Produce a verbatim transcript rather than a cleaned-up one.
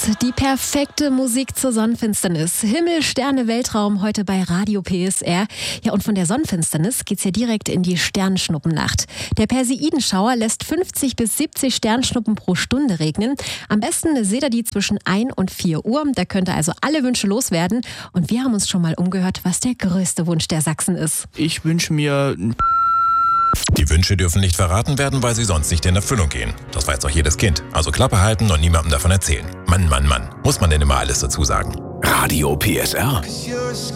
Die perfekte Musik zur Sonnenfinsternis. Himmel, Sterne, Weltraum heute bei Radio P S R. Ja, und von der Sonnenfinsternis geht's ja direkt in die Sternschnuppennacht. Der Perseidenschauer lässt fünfzig bis siebzig Sternschnuppen pro Stunde regnen. Am besten seht ihr die zwischen ein und vier Uhr. Da könnt ihr also alle Wünsche loswerden. Und wir haben uns schon mal umgehört, was der größte Wunsch der Sachsen ist. Ich wünsche mir... Die Wünsche dürfen nicht verraten werden, weil sie sonst nicht in Erfüllung gehen. Das weiß doch jedes Kind. Also Klappe halten und niemandem davon erzählen. Mann, Mann, Mann. Muss man denn immer alles dazu sagen? Radio P S R.